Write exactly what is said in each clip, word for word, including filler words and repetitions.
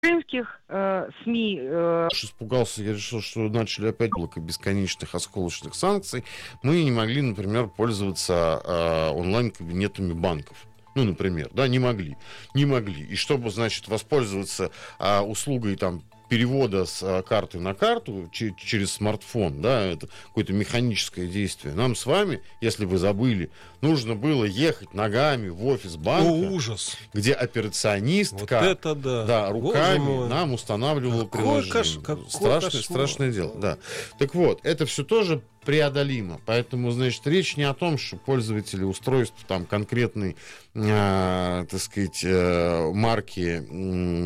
украинских э, СМИ. Э... Испугался, я решил, что начали опять блоки бесконечных осколочных санкций. Мы не могли, например, пользоваться э, онлайн-кабинетами банков. Ну, например, да, не могли. Не могли. И чтобы, значит, воспользоваться э, услугой там перевода с а, карты на карту ч- через смартфон, да, это какое-то механическое действие. Нам с вами, если вы забыли, нужно было ехать ногами в офис банка, О, ужас. где операционистка вот это да. Да, руками нам устанавливала какой приложение. Кош... Страшное, страшное дело, да. Так вот, это все тоже преодолимо. Поэтому, значит, речь не о том, что пользователи устройств там конкретной, э, так сказать, э, марки, э,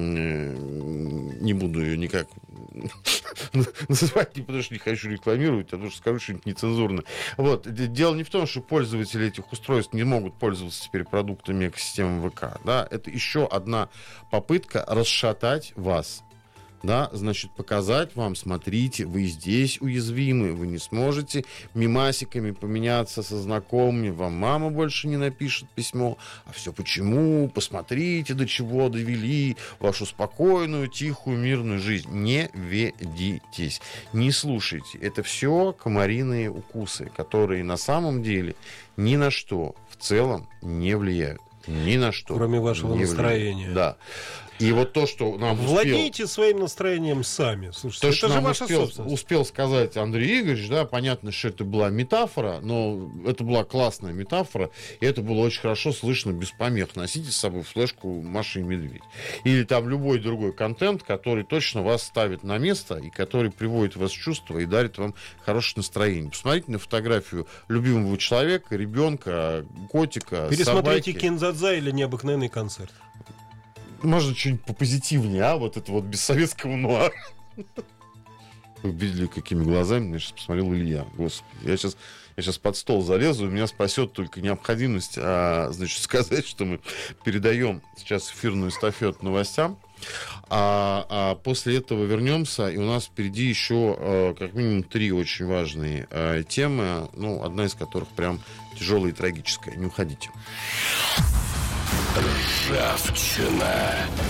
не буду ее никак называть, не потому что не хочу рекламировать, а потому что скажу что-нибудь нецензурно. Вот. Дело не в том, что пользователи этих устройств не могут пользоваться теперь продуктами экосистемы ВК. Да? Это еще одна попытка расшатать вас. Да, значит, показать вам, смотрите, вы здесь уязвимы, вы не сможете мимасиками поменяться со знакомыми, вам мама больше не напишет письмо. А все почему? Посмотрите, до чего довели вашу спокойную, тихую, мирную жизнь. Не ведитесь, не слушайте. Это все комариные укусы, которые на самом деле ни на что в целом не влияют. Ни на что. Кроме вашего настроения. Да. И вот то, что нам Владейте успел, своим настроением сами. Слушайте, то, это что же нам ваша успел, собственность. успел сказать Андрей Игоревич, да, понятно, что это была метафора, но это была классная метафора, и это было очень хорошо слышно без помех. Носите с собой флешку Маши и Медведь. Или там любой другой контент, который точно вас ставит на место, и который приводит вас в чувство и дарит вам хорошее настроение. Посмотрите на фотографию любимого человека, ребенка, котика, Пересмотрите собаки. Кинзадза или необыкновенный концерт. Можно что-нибудь попозитивнее, а? Вот это вот без советского нуара. Вы видели, какими глазами я сейчас посмотрел Илья. Господи, я сейчас, я сейчас под стол залезу, меня спасет только необходимость, а, значит, сказать, что мы передаем сейчас эфирную эстафету новостям, а, а после этого вернемся, и у нас впереди еще а, как минимум три очень важные а, темы, ну, одна из которых прям тяжелая и трагическая. Не уходите. Ржавчина.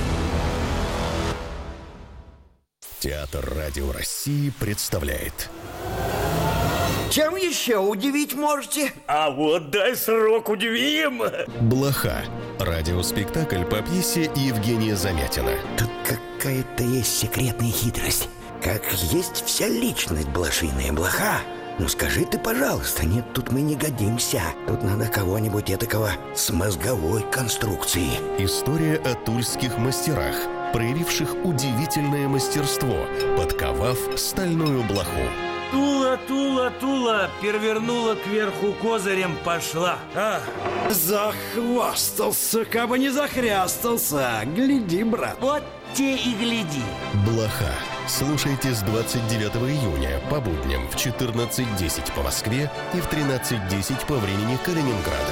Театр Радио России представляет. Чем еще удивить можете? А вот дай срок удивим. Блоха. Радиоспектакль по пьесе Евгения Замятина. Тут какая-то есть секретная хитрость. Как есть вся личность блошиная блоха. Ну скажи ты, пожалуйста, нет, тут мы не годимся. Тут надо кого-нибудь этакого с мозговой конструкцией. История о тульских мастерах, проявивших удивительное мастерство, подковав стальную блоху. Тула, Тула, Тула, перевернула кверху козырем пошла. А. Захвастался, кабы не захрястался. Гляди, брат. Вот те и гляди. Блоха. Слушайте с двадцать девятого июня по будням в четырнадцать десять по Москве и в тринадцать десять по времени Калининграда.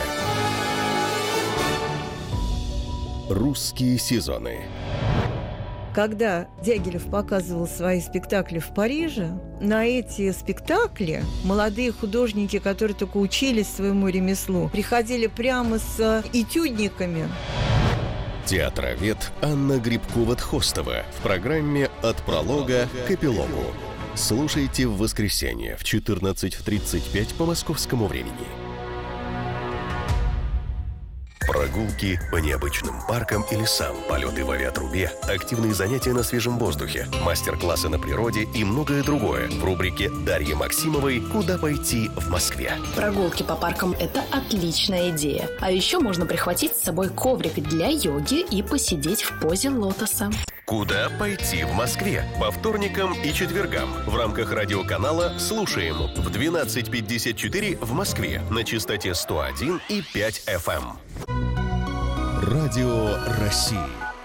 Русские сезоны. Когда Дягилев показывал свои спектакли в Париже, на эти спектакли молодые художники, которые только учились своему ремеслу, приходили прямо с этюдниками. Театровед Анна Грибкова-Тхостова в программе «От пролога к эпилогу». Слушайте в воскресенье в четырнадцать тридцать пять по московскому времени. Прогулки по необычным паркам и лесам, полеты в авиатрубе, активные занятия на свежем воздухе, мастер-классы на природе и многое другое в рубрике Дарьи Максимовой «Куда пойти в Москве». Прогулки по паркам – это отличная идея. А еще можно прихватить с собой коврик для йоги и посидеть в позе лотоса. «Куда пойти в Москве» по вторникам и четвергам в рамках радиоканала «Слушаем» в двенадцать пятьдесят четыре в Москве на частоте сто один и пять эф эм. Радио России.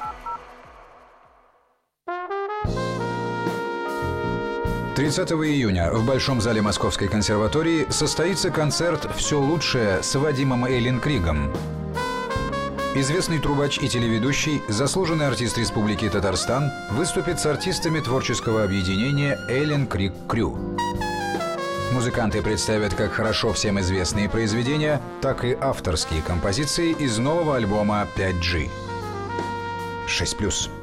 тридцатого июня в Большом зале Московской консерватории состоится концерт «Все лучшее» с Вадимом Эйленкригом. Известный трубач и телеведущий, заслуженный артист Республики Татарстан, выступит с артистами творческого объединения «Эйленкриг Крю». Музыканты представят как хорошо всем известные произведения, так и авторские композиции из нового альбома пять джи. шесть плюс.